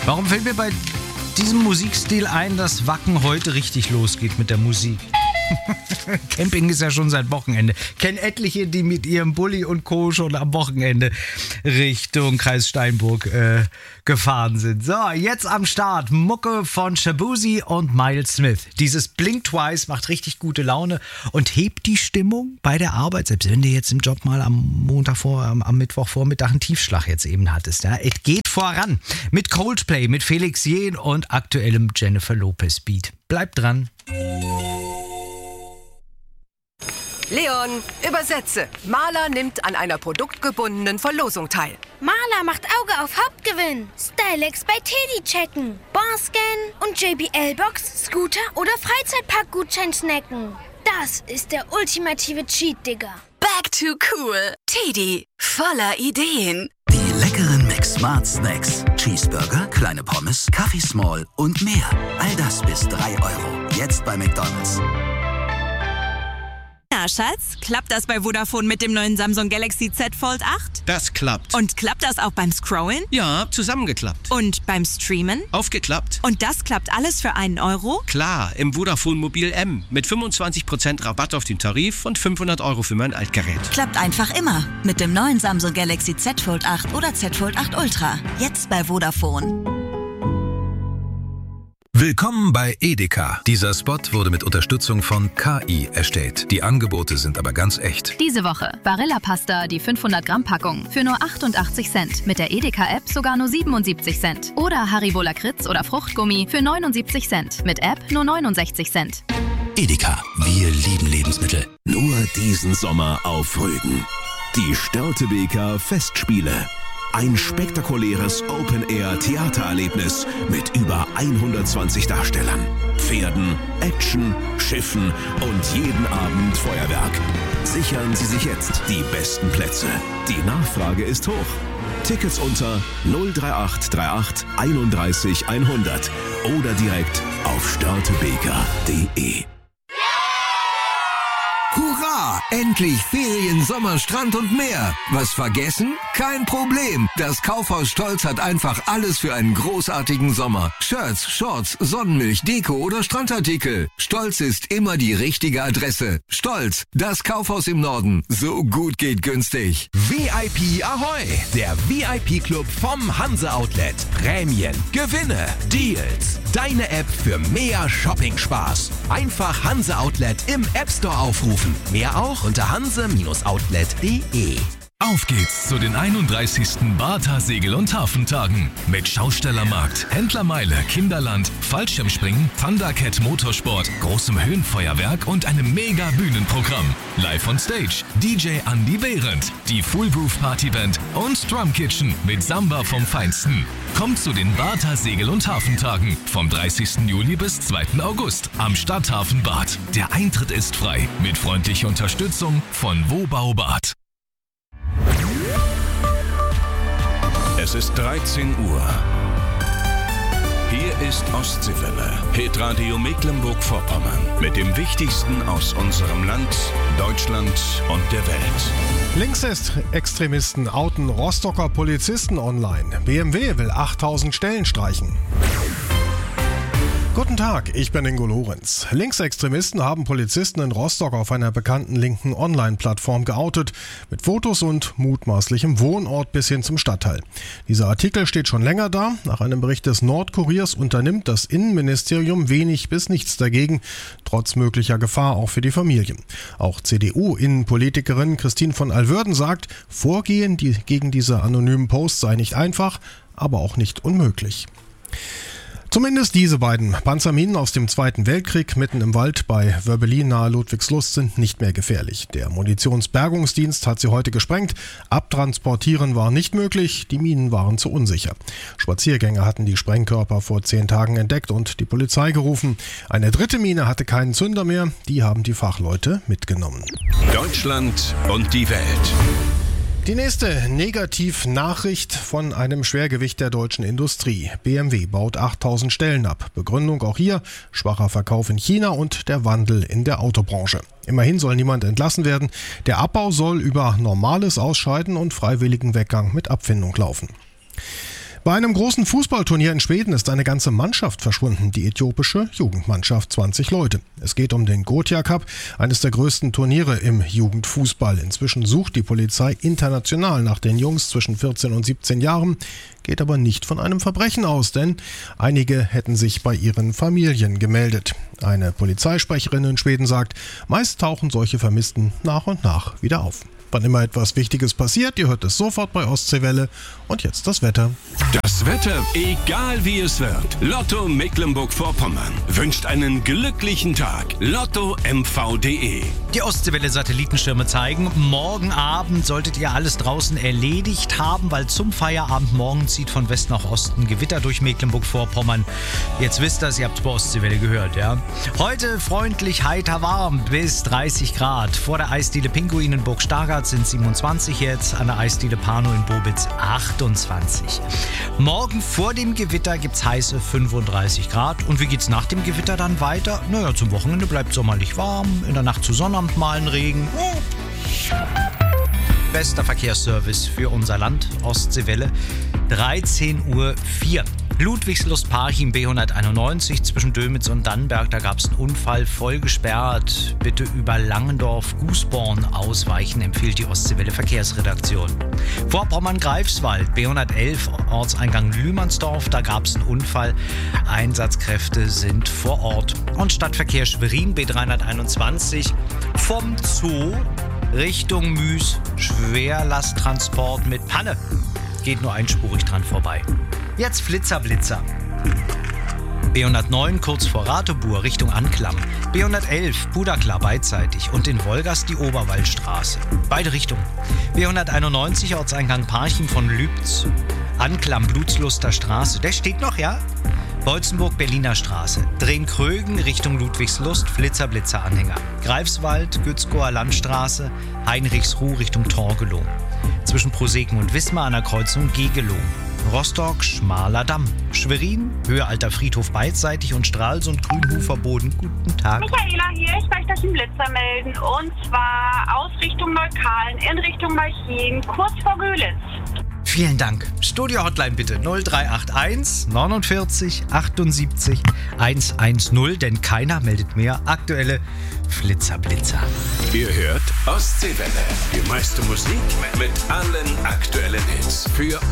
Warum fällt mir bei diesem Musikstil ein, dass Wacken heute richtig losgeht mit der Musik? Camping ist ja schon seit Wochenende. Kenn etliche, die mit ihrem Bulli und Co. schon am Wochenende Richtung Kreis Steinburg gefahren sind. So, jetzt am Start Mucke von Shaboozey und Miles Smith. Dieses Blink Twice macht richtig gute Laune und hebt die Stimmung bei der Arbeit, selbst wenn du jetzt im Job mal am Mittwochvormittag einen Tiefschlag jetzt eben hattest. Ja. Es geht voran mit Coldplay, mit Felix Jähn und aktuellem Jennifer Lopez Beat. Bleibt dran. Leon, übersetze. Maler nimmt an einer produktgebundenen Verlosung teil. Maler macht Auge auf Hauptgewinn. Stylex bei Teddy checken. Barscan und JBL-Box, Scooter oder Freizeitpark-Gutschein snacken. Das ist der ultimative Cheat, Digga. Back to cool. Teddy, voller Ideen. Die leckeren Mix-Smart Snacks. Cheeseburger, kleine Pommes, Kaffee Small und mehr. All das bis 3 €. Jetzt bei McDonald's. Na, Schatz, klappt das bei Vodafone mit dem neuen Samsung Galaxy Z Fold 8? Das klappt. Und klappt das auch beim Scrollen? Ja, zusammengeklappt. Und beim Streamen? Aufgeklappt. Und das klappt alles für 1 €? Klar, im Vodafone Mobil M. Mit 25% Rabatt auf den Tarif und 500 € für mein Altgerät. Klappt einfach immer. Mit dem neuen Samsung Galaxy Z Fold 8 oder Z Fold 8 Ultra. Jetzt bei Vodafone. Willkommen bei Edeka. Dieser Spot wurde mit Unterstützung von KI erstellt. Die Angebote sind aber ganz echt. Diese Woche Barilla-Pasta, die 500-Gramm-Packung für nur 88 Cent. Mit der Edeka-App sogar nur 77 Cent. Oder Haribo Lakritz oder Fruchtgummi für 79 Cent. Mit App nur 69 Cent. Edeka, wir lieben Lebensmittel. Nur diesen Sommer auf Rügen. Die Störtebeker Festspiele. Ein spektakuläres Open-Air-Theatererlebnis mit über 120 Darstellern, Pferden, Action, Schiffen und jeden Abend Feuerwerk. Sichern Sie sich jetzt die besten Plätze. Die Nachfrage ist hoch. Tickets unter 03838 31 100 oder direkt auf störtebeker.de. Hurra! Endlich Ferien, Sommer, Strand und mehr. Was vergessen? Kein Problem. Das Kaufhaus Stolz hat einfach alles für einen großartigen Sommer. Shirts, Shorts, Sonnenmilch, Deko oder Strandartikel. Stolz ist immer die richtige Adresse. Stolz, das Kaufhaus im Norden. So gut geht günstig. VIP Ahoi! Der VIP-Club vom Hanse Outlet. Prämien, Gewinne, Deals. Deine App für mehr Shopping-Spaß. Einfach Hanse Outlet im App Store aufrufen. Mehr auch unter hanse-outlet.de. Auf geht's zu den 31. Bartha Segel- und Hafentagen. Mit Schaustellermarkt, Händlermeile, Kinderland, Fallschirmspringen, Thundercat Motorsport, großem Höhenfeuerwerk und einem mega Bühnenprogramm. Live on Stage, DJ Andy Behrendt, die Full Groove Partyband und Drum Kitchen mit Samba vom Feinsten. Kommt zu den Bartha Segel- und Hafentagen vom 30. Juli bis 2. August am Stadthafen Bad. Der Eintritt ist frei mit freundlicher Unterstützung von Wobau Bad. Es ist 13 Uhr. Hier ist Ostseewelle, Hitradio Mecklenburg-Vorpommern. Mit dem Wichtigsten aus unserem Land, Deutschland und der Welt. Linksextremisten outen Rostocker Polizisten online. BMW will 8000 Stellen streichen. Guten Tag, ich bin Ingo Lorenz. Linksextremisten haben Polizisten in Rostock auf einer bekannten linken Online-Plattform geoutet, mit Fotos und mutmaßlichem Wohnort bis hin zum Stadtteil. Dieser Artikel steht schon länger da. Nach einem Bericht des Nordkuriers unternimmt das Innenministerium wenig bis nichts dagegen, trotz möglicher Gefahr auch für die Familien. Auch CDU-Innenpolitikerin Christine von Alwörden sagt, Vorgehen gegen diese anonymen Posts sei nicht einfach, aber auch nicht unmöglich. Zumindest diese beiden Panzerminen aus dem Zweiten Weltkrieg mitten im Wald bei Wörbelin nahe Ludwigslust sind nicht mehr gefährlich. Der Munitionsbergungsdienst hat sie heute gesprengt. Abtransportieren war nicht möglich, die Minen waren zu unsicher. Spaziergänger hatten die Sprengkörper vor 10 Tagen entdeckt und die Polizei gerufen. Eine dritte Mine hatte keinen Zünder mehr, die haben die Fachleute mitgenommen. Deutschland und die Welt. Die nächste Negativnachricht von einem Schwergewicht der deutschen Industrie. BMW baut 8000 Stellen ab. Begründung auch hier, schwacher Verkauf in China und der Wandel in der Autobranche. Immerhin soll niemand entlassen werden. Der Abbau soll über normales Ausscheiden und freiwilligen Weggang mit Abfindung laufen. Bei einem großen Fußballturnier in Schweden ist eine ganze Mannschaft verschwunden, die äthiopische Jugendmannschaft, 20 Leute. Es geht um den Gothia Cup, eines der größten Turniere im Jugendfußball. Inzwischen sucht die Polizei international nach den Jungs zwischen 14 und 17 Jahren, geht aber nicht von einem Verbrechen aus, denn einige hätten sich bei ihren Familien gemeldet. Eine Polizeisprecherin in Schweden sagt, meist tauchen solche Vermissten nach und nach wieder auf. Wann immer etwas Wichtiges passiert, ihr hört es sofort bei Ostseewelle. Und jetzt das Wetter. Das Wetter, egal wie es wird. Lotto Mecklenburg-Vorpommern wünscht einen glücklichen Tag. LottoMV.de. Die Ostseewelle-Satellitenschirme zeigen, morgen Abend solltet ihr alles draußen erledigt haben, weil zum Feierabend morgen zieht von West nach Osten Gewitter durch Mecklenburg-Vorpommern. Jetzt wisst ihr es, ihr habt es bei Ostseewelle gehört, ja? Heute freundlich heiter warm bis 30 Grad. Vor der Eisdiele Pinguin in Burg Stargard sind 27 jetzt, an der Eisdiele Pano in Bobitz 28. Morgen vor dem Gewitter gibt's heiße 35 Grad. Und wie geht's nach dem Gewitter dann weiter? Naja, zum Wochenende bleibt sommerlich warm, in der Nacht zu Sonnabend mal ein Regen. Bester Verkehrsservice für unser Land, Ostseewelle, 13:04 Uhr. Ludwigslust-Parchim B191 zwischen Dömitz und Dannenberg, da gab es einen Unfall, voll gesperrt. Bitte über Langendorf-Gußborn ausweichen, empfiehlt die Ostseewelle Verkehrsredaktion. Vorpommern-Greifswald B111 Ortseingang Lühmannsdorf, da gab es einen Unfall. Einsatzkräfte sind vor Ort. Und Stadtverkehr Schwerin B321 vom Zoo Richtung Müs, Schwerlasttransport mit Panne. Geht nur einspurig dran vorbei. Jetzt Flitzer-Blitzer. B109 kurz vor Ratebur Richtung Anklam. B111 Puderklar beidseitig und in Wolgast die Oberwaldstraße. Beide Richtungen. B191 Ortseingang Parchim von Lübz. Anklam Blutsluster Straße. Der steht noch, ja? Beutzenburg Berliner Straße. Drehen-Krögen Richtung Ludwigslust, Flitzer-Blitzer-Anhänger. Greifswald, Gützkower Landstraße, Heinrichsruh Richtung Torgelow. Zwischen Proseken und Wismar an der Kreuzung Gegelow. Rostock, Schmaler Damm. Schwerin, Höhe Alter Friedhof beidseitig und Stralsund, Grünhofer Boden. Guten Tag. Michaela hier, ich möchte euch einen Blitzer melden. Und zwar aus Richtung Neukalen in Richtung Malchin, kurz vor Görlitz. Vielen Dank. Studio-Hotline bitte 0381 49 78 110, denn keiner meldet mehr aktuelle Flitzer-Blitzer. Ihr hört Ostseewelle. Die meiste Musik mit allen aktuellen Hits. Für